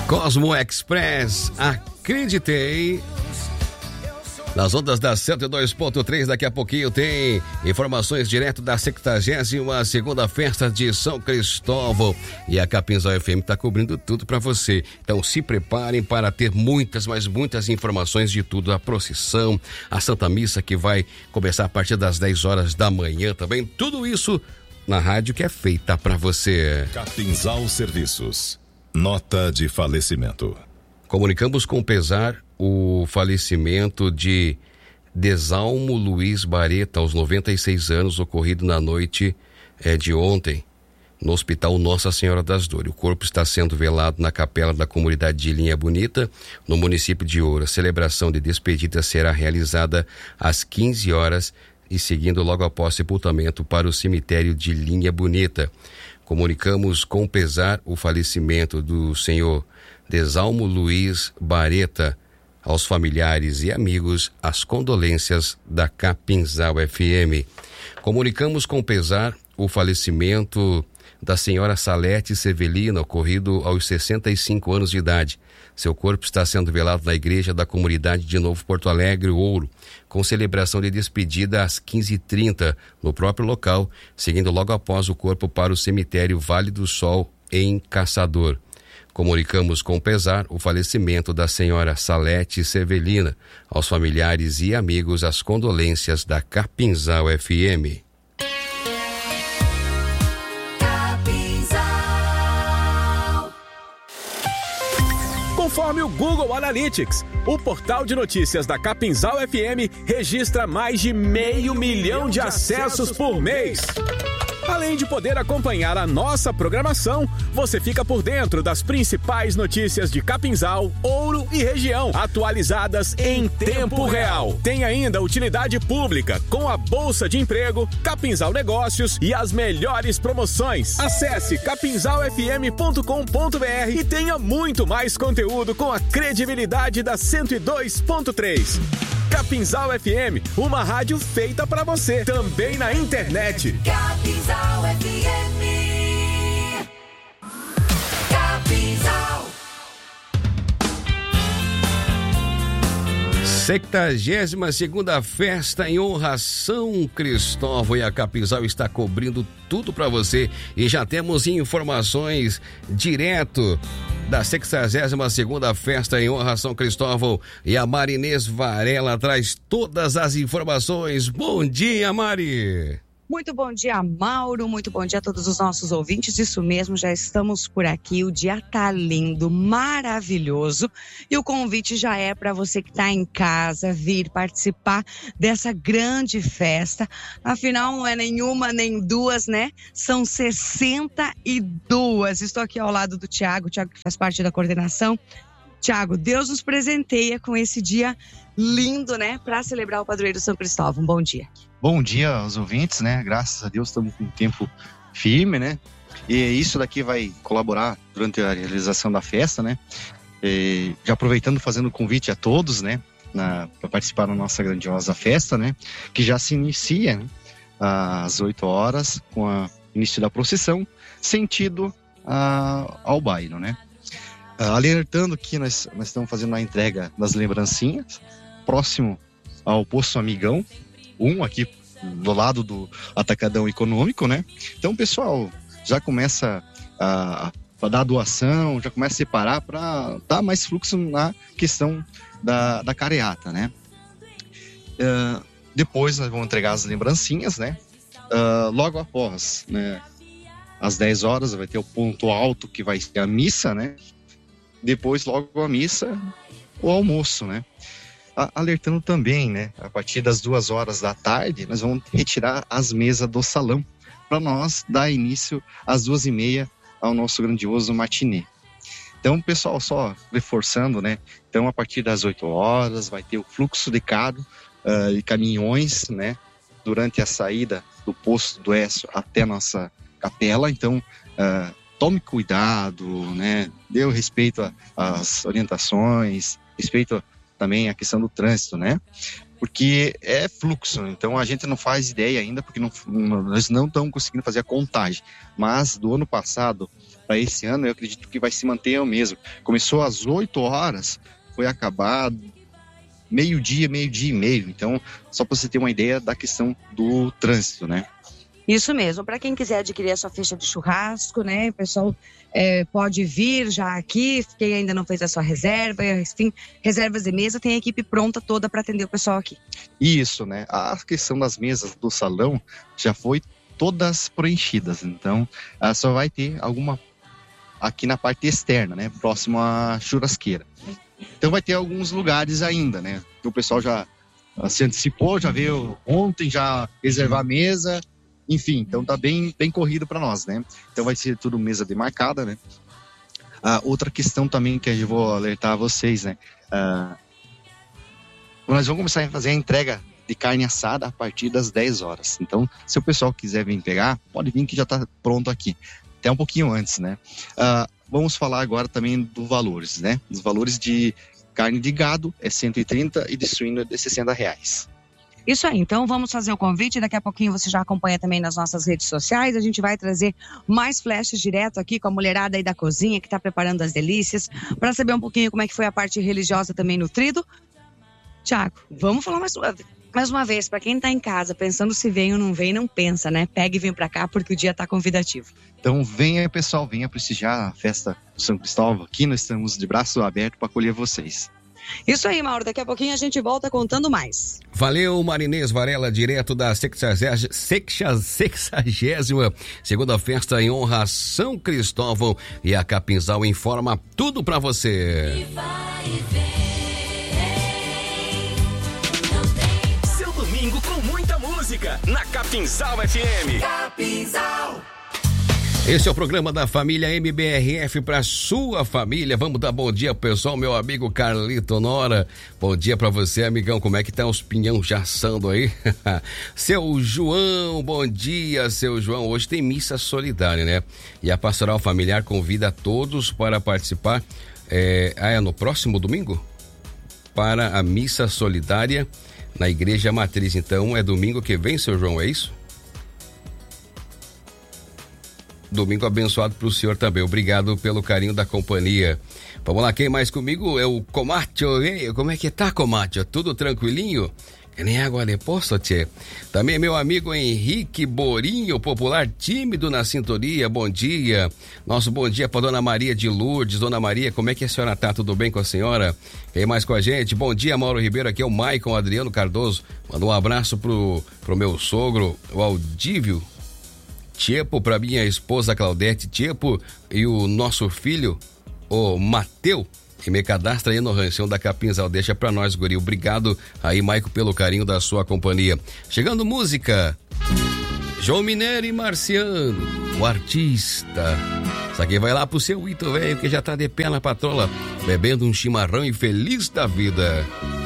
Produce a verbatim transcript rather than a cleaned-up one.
Cosmo Express, acreditei. Nas ondas da cento e dois ponto três, daqui a pouquinho tem informações direto da sexagésima segunda Festa de São Cristóvão. E a Capinzal F M está cobrindo tudo para você. Então se preparem para ter muitas, mas muitas informações de tudo. A procissão, a Santa Missa que vai começar a partir das dez horas da manhã também. Tudo isso na rádio que é feita para você. Capinzal Serviços. Nota de falecimento. Comunicamos com pesar o falecimento de Desalmo Luiz Bareta, aos noventa e seis anos, ocorrido na noite é, de ontem, no Hospital Nossa Senhora das Dores. O corpo está sendo velado na capela da comunidade de Linha Bonita, no município de Ouro. A celebração de despedida será realizada às quinze horas e seguindo logo após sepultamento para o cemitério de Linha Bonita. Comunicamos com pesar o falecimento do senhor Desalmo Luiz Bareta. Aos familiares e amigos, as condolências da Capinzal F M. Comunicamos com pesar o falecimento da senhora Salete Sevelina, ocorrido aos sessenta e cinco anos de idade. Seu corpo está sendo velado na igreja da comunidade de Novo Porto Alegre, Ouro, com celebração de despedida às quinze e trinta, no próprio local, seguindo logo após o corpo para o cemitério Vale do Sol, em Caçador. Comunicamos com pesar o falecimento da senhora Salete Sevelina. Aos familiares e amigos, as condolências da Capinzal F M. Conforme o Google Analytics, o portal de notícias da Capinzal F M registra mais de meio milhão de acessos por mês. Além de poder acompanhar a nossa programação, você fica por dentro das principais notícias de Capinzal, Ouro e região, atualizadas em tempo real. Tem ainda utilidade pública, com a Bolsa de Emprego, Capinzal Negócios e as melhores promoções. Acesse capinzal f m ponto com ponto b r e tenha muito mais conteúdo com a credibilidade da cento e dois ponto três. Capinzal F M, uma rádio feita pra você, também na internet. Capinzal F M. Capinzal. sexagésima segunda Festa em honra a São Cristóvão, e a Capinzal está cobrindo tudo para você. E já temos informações direto da sexagésima segunda Festa em honra a São Cristóvão, e a Marinês Varela traz todas as informações. Bom dia, Mari! Muito bom dia, Mauro, muito bom dia a todos os nossos ouvintes. Isso mesmo, já estamos por aqui, o dia tá lindo, maravilhoso, e o convite já é para você que está em casa vir participar dessa grande festa. Afinal, não é nenhuma nem duas, né? São sessenta e duas. Estou aqui ao lado do Tiago, o Tiago que faz parte da coordenação. Tiago, Deus nos presenteia com esse dia lindo, né? Para celebrar o padroeiro São Cristóvão. Bom dia. Bom dia aos ouvintes, né? Graças a Deus estamos com um tempo firme, né? E isso daqui vai colaborar durante a realização da festa, né? E já aproveitando, fazendo o convite a todos, né? Para participar da nossa grandiosa festa, né? Que já se inicia, né? Às oito horas, com o início da procissão, sentido a, ao baile, né? Alertando que nós, nós estamos fazendo a entrega das lembrancinhas, próximo ao Posto Amigão, um aqui do lado do Atacadão Econômico, né? Então, pessoal, já começa a, a dar doação, já começa a separar para dar mais fluxo na questão da, da careata, né? Uh, depois nós vamos entregar as lembrancinhas, né? Uh, logo após, né? Às dez horas vai ter o ponto alto que vai ser a missa, né? Depois, logo a missa, o almoço, né? Alertando também, né? A partir das duas horas da tarde, nós vamos retirar as mesas do salão para nós dar início às duas e meia ao nosso grandioso matinê. Então, pessoal, só reforçando, né? Então, a partir das oito horas, vai ter o fluxo de carro uh, e caminhões, né? Durante a saída do posto do Écio até a nossa capela. Então, uh, tome cuidado, né? Dê o respeito às orientações, respeito também à questão do trânsito, né? porque é fluxo, então a gente não faz ideia ainda, porque não, nós não estamos conseguindo fazer a contagem, mas do ano passado para esse ano eu acredito que vai se manter o mesmo. Começou às oito horas, foi acabar meio-dia, meio-dia e meio, então só para você ter uma ideia da questão do trânsito, né? Isso mesmo, para quem quiser adquirir a sua ficha de churrasco, né, o pessoal é, pode vir já aqui, quem ainda não fez a sua reserva, enfim, reservas de mesa, tem a equipe pronta toda para atender o pessoal aqui. Isso, né, a questão das mesas do salão já foi todas preenchidas, então só vai ter alguma aqui na parte externa, né, próximo à churrasqueira. Então vai ter alguns lugares ainda, né, que o pessoal já se antecipou, já veio ontem já reservar a mesa. Enfim, então tá bem, bem corrido para nós, né? Então vai ser tudo mesa demarcada, né? Ah, outra questão também que eu vou alertar a vocês, né? Ah, nós vamos começar a fazer a entrega de carne assada a partir das dez horas. Então, se o pessoal quiser vir pegar, pode vir que já tá pronto aqui. Até um pouquinho antes, né? Ah, vamos falar agora também dos valores, né? Os valores de carne de gado é cento e trinta e de suíno é de sessenta reais. Isso aí, então vamos fazer o convite, daqui a pouquinho você já acompanha também nas nossas redes sociais, a gente vai trazer mais flashes direto aqui com a mulherada aí da cozinha que está preparando as delícias, para saber um pouquinho como é que foi a parte religiosa também no Trido. Tiago, vamos falar mais uma, mais uma vez, para quem está em casa pensando se vem ou não vem, não pensa, né? Pega e vem para cá porque o dia está convidativo. Então venha pessoal, venha prestigiar a festa do São Cristóvão, aqui nós estamos de braço aberto para acolher vocês. Isso aí, Mauro. Daqui a pouquinho a gente volta contando mais. Valeu, Marinês Varela, direto da sexagésima segunda festa em honra a São Cristóvão. E a Capinzal informa tudo pra você. Seu domingo com muita música na Capinzal F M. Capinzal. Esse é o programa da família M B R F para sua família. Vamos dar bom dia, pessoal. Meu amigo Carlito Nora. Bom dia para você, amigão. Como é que tá os pinhão já assando aí? Seu João, bom dia, seu João. Hoje tem missa solidária, né? E a Pastoral Familiar convida a todos para participar. É, ah, é no próximo domingo? Para a missa solidária na Igreja Matriz. Então, é domingo que vem, seu João, é isso? Domingo abençoado para o senhor também. Obrigado pelo carinho da companhia. Vamos lá, quem mais comigo? É o Comacho. Como é que tá, Comacho? Tudo tranquilinho? Que nem água de poço, tchê. Também meu amigo Henrique Borinho, popular tímido na sintonia. Bom dia. Nosso bom dia para dona Maria de Lourdes. Dona Maria, como é que a senhora tá? Tudo bem com a senhora? Quem mais com a gente? Bom dia, Mauro Ribeiro. Aqui é o Maicon Adriano Cardoso. Manda um abraço pro, pro meu sogro, o Aldívio Tiepo, para minha esposa Claudete Tiepo e o nosso filho, o Mateu, que me cadastra aí no ranchão da Capinzal. Deixa pra nós, guri. Obrigado aí, Maico, pelo carinho da sua companhia. Chegando música, João Mineiro e Marciano, o artista. Isso aqui vai lá pro seu Ito velho, que já tá de pé na patrola, bebendo um chimarrão e feliz da vida.